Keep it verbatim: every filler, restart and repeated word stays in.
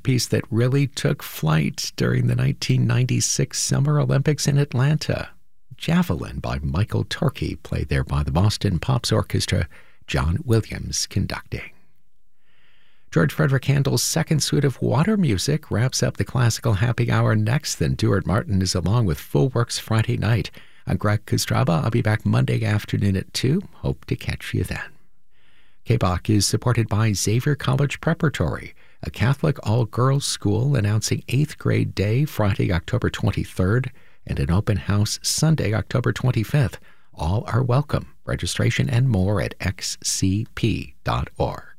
piece that really took flight during the nineteen ninety-six Summer Olympics in Atlanta. Javelin by Michael Turkey, played there by the Boston Pops Orchestra, John Williams conducting. George Frederick Handel's second suite of Water Music wraps up the classical happy hour next. Then Duart Martin is along with Full Works Friday night. I'm Greg Kostraba. I'll be back Monday afternoon at two. Hope to catch you then. K B O C is supported by Xavier College Preparatory, a Catholic all-girls school announcing eighth grade day Friday, October twenty-third, and an open house Sunday, October twenty-fifth. All are welcome. Registration and more at x c p dot org.